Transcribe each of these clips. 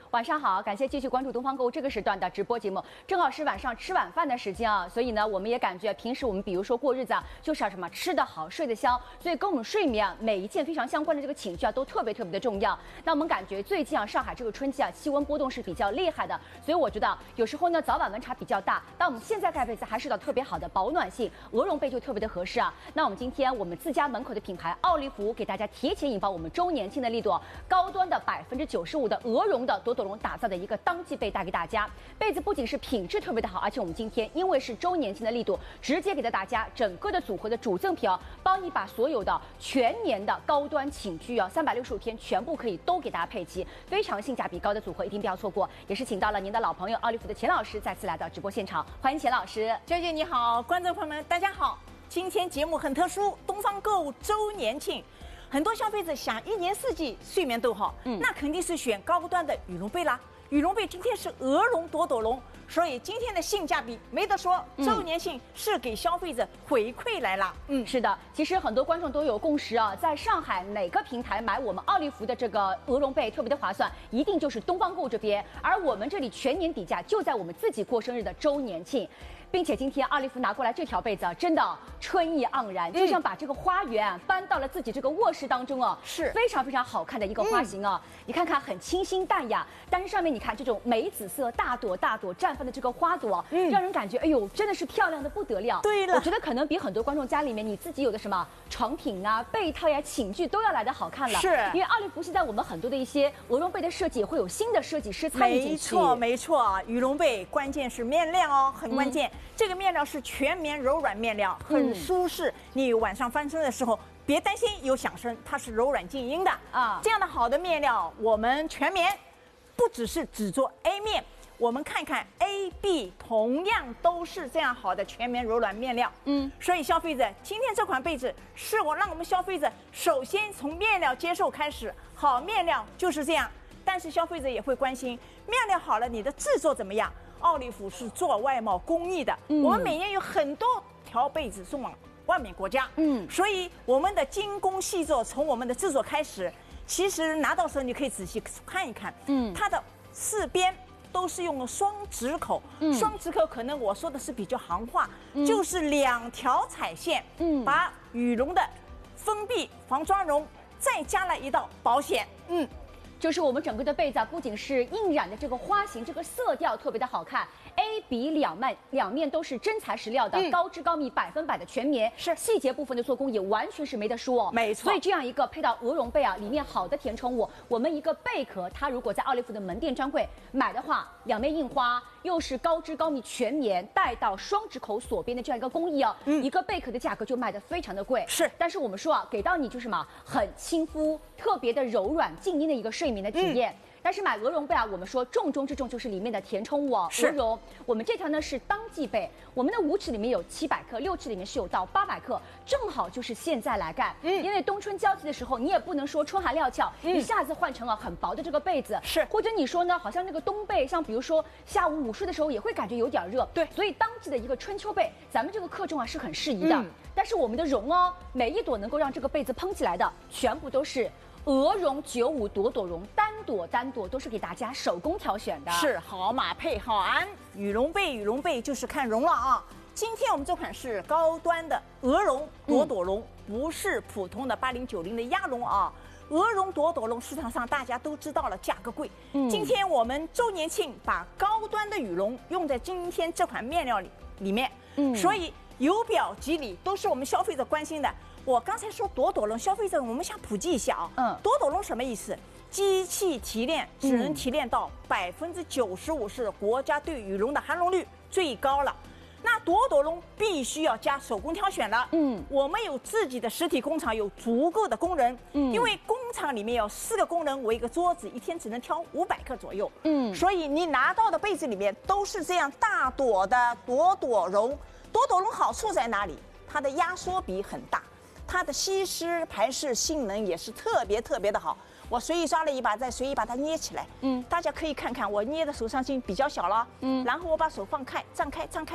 晚上好，感谢继续关注东方购物这个时段的直播节目，正好是晚上吃晚饭的时间啊，所以呢，我们也感觉平时我们比如说过日子啊，就是要什么吃得好，睡得香，所以跟我们睡眠啊每一件非常相关的这个情绪啊，都特别的重要。那我们感觉最近啊，上海这个春季啊，气温波动是比较厉害的，所以我觉得有时候呢，早晚温差比较大，但我们现在盖被子还是有特别好的保暖性，鹅绒被就特别的合适啊。那我们今天我们自家门口的品牌奥利福给大家提前引爆我们周年庆的力度，高端的95%的鹅绒的朵朵绒打造的一个当季被带给大家。被子不仅是品质特别的好，而且我们今天因为是周年庆的力度，直接给到大家整个的组合的主赠品哦，帮你把所有的全年的高端寝具啊，365天全部可以都给大家配齐，非常性价比高的组合，一定不要错过。也是请到了您的老朋友奥利福的钱老师再次来到直播现场，欢迎钱老师。 娟姐你好，观众朋友们大家好，今天节目很特殊，东方购物周年庆。很多消费者想一年四季睡眠都好，那肯定是选高端的羽绒被啦。羽绒被今天是鹅绒朵朵绒，所以今天的性价比没得说。周年庆是给消费者回馈来了。 是的，其实很多观众都有共识啊，在上海哪个平台买我们奥利福的这个鹅绒被特别的划算，一定就是东方购物这边。而我们这里全年底价就在我们自己过生日的周年庆。并且今天奥利福拿过来这条被子啊，真的春意盎然，就像把这个花园搬到了自己这个卧室当中啊， 是非常好看的一个花型啊。你看看很清新淡雅，但是上面你看这种梅紫色大朵绽放的这个花朵，让人感觉哎呦真的是漂亮的不得了。 对了， 我觉得可能比很多观众家里面你自己有的什么床品啊、被套呀、寝具都要来得好看了。 是， 因为奥利福现在我们很多的一些鹅绒被的设计会有新的设计师参与进去。 没错，羽绒被关键是面料哦，很关键。这个面料是全棉柔软面料，很舒适。你晚上翻身的时候，别担心有响声，它是柔软静音的啊。这样的好的面料，我们全棉不只做 A 面，我们看看 A、B 同样都是这样好的全棉柔软面料。所以消费者今天这款被子是让我们消费者首先从面料接受开始，好面料就是这样。但是消费者也会关心，面料好了，你的制作怎么样？奥利福是做外贸工艺的，我们每年有很多条被子送往外面国家，所以我们的精工细作从我们的制作开始，其实拿到时候你可以仔细看一看，它的四边都是用了双直口，双直口可能我说的是比较行话，就是2条彩线，把羽绒的封闭防抓绒，再加了一道保险， 就是我们整个的被子啊，不仅是印染的这个花型，这个色调特别的好看。A、B 两面都是真材实料的，高质高密100%的全棉，是细节部分的做工也完全是没得说哦。 没错， 所以这样一个配到鹅绒被啊，里面好的填充物，我们一个贝壳，它如果在奥利福的门店专柜买的话，两面印花，又是高质高密全棉，带到双直口锁边的这样一个工艺啊，一个贝壳的价格就卖得非常的贵。 是， 但是我们说啊，给到你就是嘛，很亲肤，特别的柔软静音的一个睡眠的体验。但是买鹅绒被啊，我们说重中之重就是里面的填充物哦，鹅绒。我们这条呢是当季被，我们的5尺里面有700克，6尺里面是有到800克，正好就是现在来干。因为冬春交际的时候，你也不能说春寒料峭，一下子换成了很薄的这个被子， 是。 或者你说呢，好像那个冬被，像比如说下午午睡的时候也会感觉有点热，对。所以当季的一个春秋被，咱们这个克重啊是很适宜的。但是我们的绒哦，每一朵能够让这个被子蓬起来的，全部都是鹅绒95朵朵绒，单朵都是给大家手工挑选的， 是好马配好鞍。羽绒被就是看绒了啊。今天我们这款是高端的鹅绒朵朵绒，不是普通的8090的鸭绒啊。鹅绒朵朵绒市场上大家都知道了，价格贵。今天我们周年庆把高端的羽绒用在今天这款面料里面，所以有表及里都是我们消费者关心的。我刚才说朵朵绒，消费者我们想普及一下啊。朵朵绒什么意思？机器提炼只能提炼到95%，是国家对羽绒的含绒率最高了。那朵朵绒必须要加手工挑选了。我们有自己的实体工厂，有足够的工人。因为工厂里面有4个工人围一个桌子，一天只能挑500克左右。所以你拿到的被子里面都是这样大朵的朵朵绒。朵朵绒好处在哪里？它的压缩比很大。它的吸湿排湿性能也是特别的好。我随意抓了一把，再随意把它捏起来。大家可以看看我捏的手上筋比较小了。然后我把手放开，张开，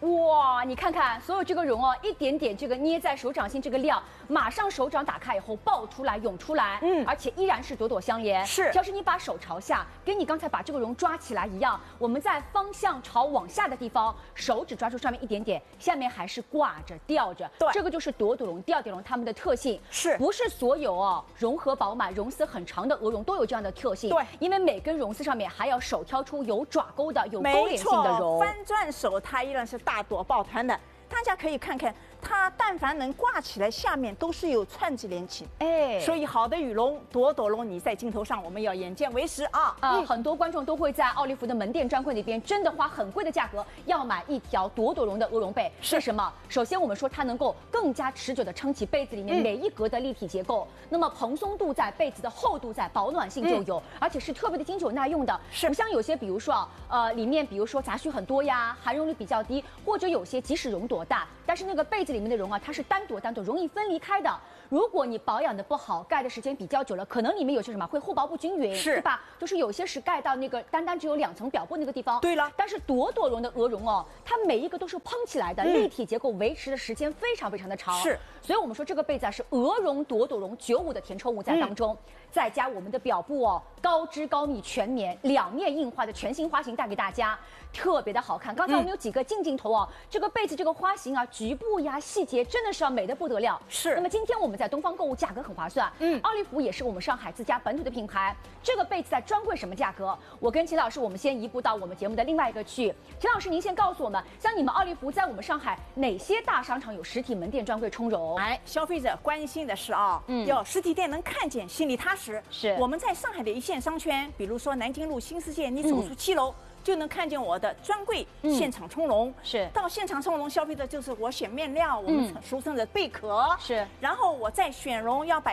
哇，你看看所有这个绒哦，一点点这个捏在手掌心这个量，马上手掌打开以后爆出来涌出来，而且依然是朵朵相连。 是， 只要是你把手朝下，跟你刚才把这个绒抓起来一样，我们在方向朝往下的地方，手指抓住上面一点点，下面还是挂着吊着。 对， 这个就是朵朵绒、吊吊绒它们的特性。 是， 不是所有哦绒和饱满、绒丝很长的鹅绒都有这样的特性？ 对， 因为每根绒丝上面还要手挑出有爪钩的、有勾连性的绒。 翻转手它依然是大朵抱团的。大家可以看看，它但凡能挂起来，下面都是有串子连起。所以好的羽绒、朵朵绒，你在镜头上我们要眼见为实啊！ 很多观众都会在奥利福的门店专柜里边真的花很贵的价格要买一条朵朵绒的鹅绒被。为什么？首先我们说它能够更加持久的撑起被子里面每一格的立体结构，那么蓬松度在，被子的厚度在，保暖性就有，而且是特别的经久耐用的。不像有些比如说里面比如说杂絮很多呀，含绒率比较低，或者有些即使绒朵大，但是那个被子里面的绒啊，它是单朵容易分离开的。如果你保养的不好，盖的时间比较久了，可能里面有些什么会厚薄不均匀，对吧？就是有些是盖到那个单只有2层表布那个地方。 对了， 但是朵朵绒的鹅绒哦，它每一个都是蓬起来的，立体结构维持的时间非常非常的长。 是， 所以我们说这个被子啊是鹅绒朵朵绒95的填充物在当中，再加我们的表布哦，高织高密全棉，2面印花的全新花型带给大家，特别的好看。刚才我们有几个近头哦，这个被子这个花型啊，局部呀细节真的是要美得不得了。 是。 那么今天我们在东方购物价格很划算，奥利福也是我们上海自家本土的品牌。这个被子在专柜什么价格？我跟秦老师，我们先移步到我们节目的另外一个区域。秦老师，您先告诉我们，像你们奥利福在我们上海哪些大商场有实体门店专柜充绒？ 消费者关心的是啊，要实体店能看见，心里踏实。 是。 我们在上海的一线商圈，比如说南京路新世界，你走出7楼。就能看见我的专柜现场充绒， 是到现场充绒，消费者就是我选面料，我们俗称的贝壳， 是， 然后我再选绒要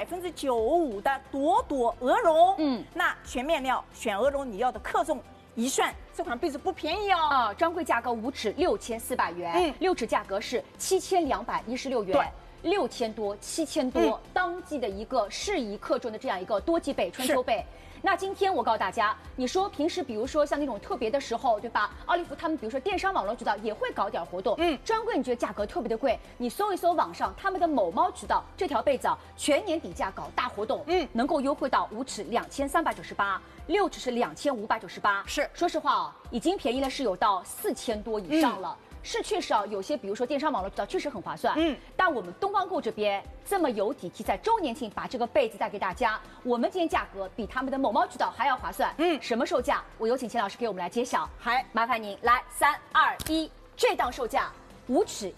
95%的朵朵鹅绒，那选面料选鹅绒，你要的克重一算，这款被子不便宜哦， 专柜价格5尺6400元，6尺价格是7216元。对，6000多、7000多，当季的一个适宜克重的这样一个多季被、春秋被。那今天我告诉大家，你说平时比如说像那种特别的时候，对吧？奥利福他们比如说电商网络渠道也会搞点活动，专柜你觉得价格特别的贵，你搜一搜网上他们的某猫渠道，这条被子全年底价搞大活动，能够优惠到5尺2398，6尺是2598， 是， 说实话已经便宜了是有到4000多以上了。是确实有些比如说电商网络渠道确实很划算，但我们东方购这边这么有底气，在周年庆把这个被子带给大家，我们今天价格比他们的某猫渠道还要划算，什么售价？我有请秦老师给我们来揭晓，麻烦您来3、2、1，这档售价5尺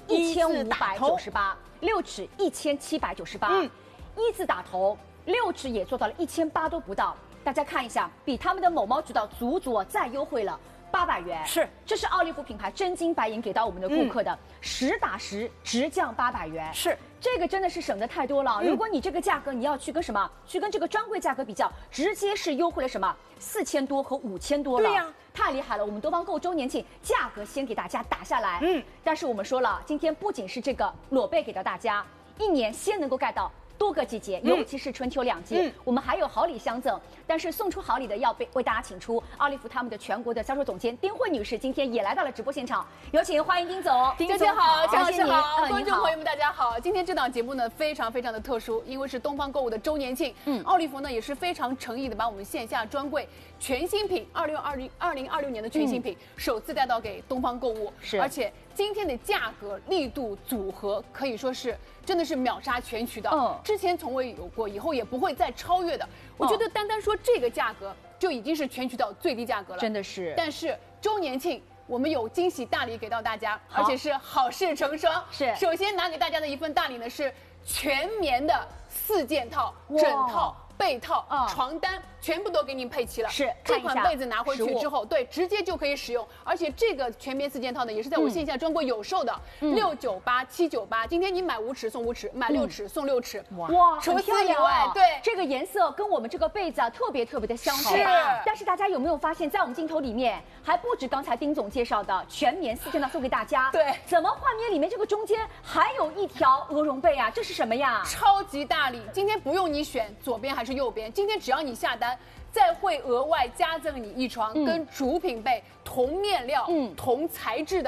1598，6尺1798，一字打头，6尺也做到了1800都不到，大家看一下，比他们的某猫渠道足再优惠了800元， 是， 这是奥利福品牌真金白银给到我们的顾客的，10打10直降800元， 是， 这个真的是省得太多了。如果你这个价格你要去跟什么，去跟这个专柜价格比较，直接是优惠了什么4000多和5000多了， 对呀， 太厉害了。我们东方购周年庆价格先给大家打下来，但是我们说了，今天不仅是这个裸被给到大家，一年先能够盖到多个季节，尤其是春秋2季，我们还有好礼相赠。但是送出好礼的要为大家请出奥利福他们的全国的销售总监丁慧女士，今天也来到了直播现场，有请欢迎丁总。 丁总好，张老师好，观众好朋友们大家好。今天这档节目呢非常的特殊，因为是东方购物的周年庆，奥利福呢也是非常诚意的把我们线下专柜全新品2026年的全新品首次带到给东方购物， 是， 而且今天的价格力度组合可以说是真的是秒杀全渠道，之前从未有过，以后也不会再超越的。我觉得单说这个价格就已经是全渠道最低价格了， 真的是。 但是周年庆我们有惊喜大礼给到大家，而且是好事成双。 是， 首先拿给大家的一份大礼呢是全棉的4件套，枕套、被套、床单。全部都给您配齐了， 是这款被子拿回去之后，对，直接就可以使用。而且这个全棉4件套呢，也是在我线下专柜有售的，698、798。今天你买5尺送5尺，买6尺送6尺， 哇， 除此以外，对， 这个颜色跟我们这个被子特别的相似。 是， 但是大家有没有发现，在我们镜头里面还不止刚才丁总介绍的全棉4件套送给大家， 对， 怎么画面里面这个中间还有一条鹅绒被啊？这是什么呀？ 超级大礼！今天不用你选左边还是右边，今天只要你下单。再会额外加赠你一床跟主品被同面料、同材质的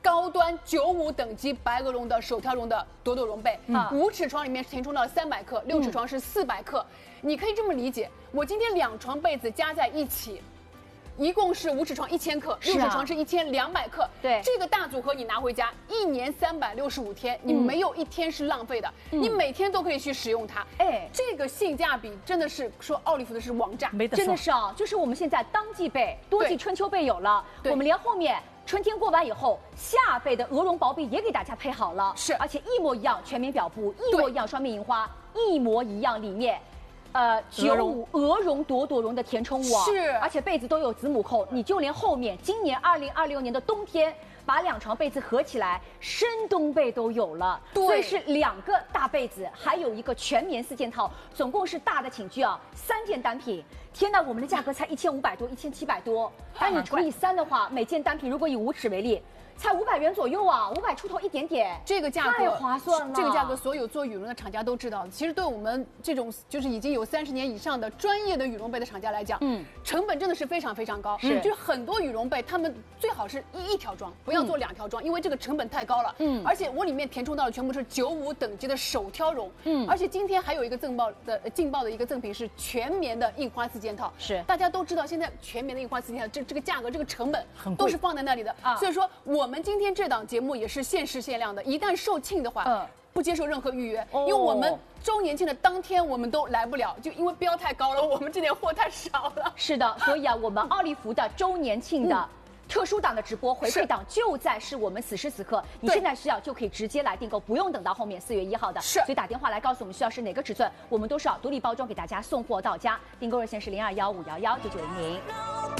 高端95等级白鹅绒的手挑绒的朵朵绒被，5尺床里面填充到了300克，6尺床是400克。你可以这么理解，我今天2床被子加在一起。一共是5尺床1000克，6尺床是1200克。 对， 这个大组合你拿回家，1年365天，你没有一天是浪费的，你每天都可以去使用它。哎，这个性价比真的是说奥利芙的是王炸， 没得说。 真的是啊，就是我们现在当季被、多季春秋被有了，我们连后面春天过完以后，夏被的鹅绒薄被也给大家配好了， 是， 而且一模一样全棉表布，一模一样双面印花，一模一样里面。95鹅绒朵朵绒的填充物啊， 是， 而且被子都有子母扣，你就连后面今年2026年的冬天，把2床被子合起来，深冬被都有了， 对， 所以是2个大被子，还有一个全棉4件套，总共是大的寝具啊3件单品。天哪，我们的价格才1500多，1700多，但你除以3的话，每件单品如果以5尺为例。才500元左右啊，500出头一点点， 这个价格太划算了。 这个价格，所有做羽绒的厂家都知道。其实对我们这种就是已经有30年以上的专业的羽绒被的厂家来讲，成本真的是非常非常高。就是很多羽绒被，他们最好是一条装，不要做2条装，因为这个成本太高了。而且我里面填充到的全部是95等级的手挑绒。而且今天还有一个劲爆的一个赠品是全棉的印花4件套。 是， 大家都知道现在全棉的印花4件套这个价格这个成本都是放在那里的啊。所以说我们今天这档节目也是限时限量的，一旦售罄的话，不接受任何预约，因为我们周年庆的当天我们都来不了，就因为标太高了，我们这点货太少了。 是的，所以啊，我们奥利芙的周年庆的特殊档的直播回馈档就在是我们此时此刻，你现在需要就可以直接来订购，不用等到后面4月1号的。 是， 所以打电话来告诉我们需要是哪个尺寸，我们都是要独立包装给大家送货到家。订购热线是0215119910。